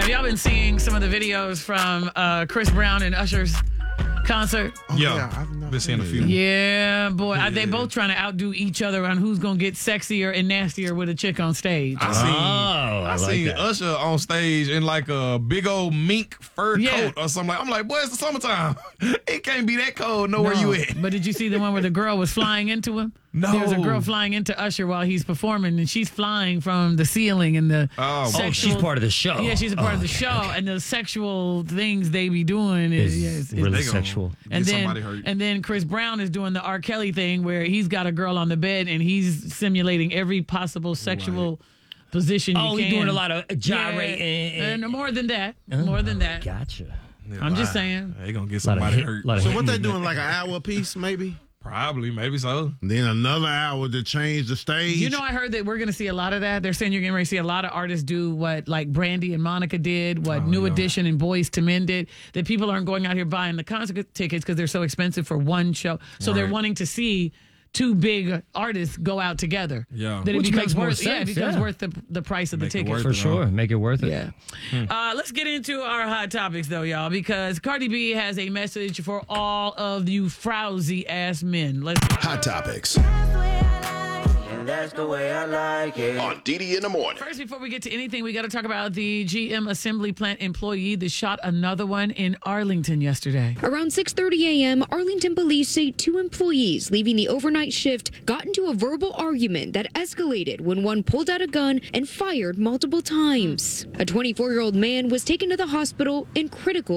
Have y'all been seeing some of the videos from Chris Brown and Usher's concert? I've been seeing a few. Yeah, boy. They both trying to outdo each other on who's going to get sexier and nastier with a chick on stage. I seen that. Usher on stage in like a big old mink fur coat or something. I'm like, boy, it's the summertime. It can't be that cold. Know where you at. But did you see the one where the girl was flying into him? No. There was a girl flying into Usher while he's performing, and she's flying from the ceiling and the sexual... she's part of the show. Yeah, she's a part of the show, and the sexual things they be doing is really sexual. And somebody hurt. then Chris Brown is doing the R. Kelly thing where he's got a girl on the bed and he's simulating every possible sexual position you can. He's doing a lot of gyrating. And more than that. More than that. Gotcha. I'm just saying. They gonna get somebody hurt. So what they doing, like an hour piece, maybe? Probably, maybe so. Then another hour to change the stage. You know, I heard that we're going to see a lot of that. They're saying you're going to see a lot of artists do what like Brandy and Monica did, what New Edition and Boyz II Men did, that people aren't going out here buying the concert tickets because they're so expensive for one show. So they're wanting to see two big artists go out together. Yeah. That Which makes more sense. Yeah, it becomes worth the price of the ticket. For sure. Make it worth it. Yeah. Let's get into our hot topics, though, y'all, because Cardi B has a message for all of you frowsy ass men. Let's Hot Topics. That's the way I like it. On DD in the morning. First, before we get to anything, we got to talk about the GM assembly plant employee that shot another one in Arlington yesterday. Around 6:30 a.m., Arlington police say two employees leaving the overnight shift got into a verbal argument that escalated when one pulled out a gun and fired multiple times. A 24-year-old man was taken to the hospital in critical